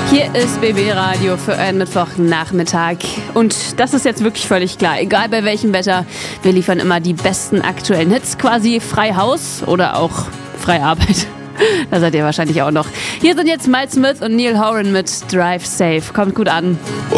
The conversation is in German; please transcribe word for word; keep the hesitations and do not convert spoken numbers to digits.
Hier ist B B Radio für euren Mittwochnachmittag. Und das ist jetzt wirklich völlig klar. Egal bei welchem Wetter, wir liefern immer die besten aktuellen Hits. Quasi frei Haus oder auch frei Arbeit. Da seid ihr wahrscheinlich auch noch. Hier sind jetzt Miles Smith und Neil Horan mit Drive Safe. Kommt gut an. Oh.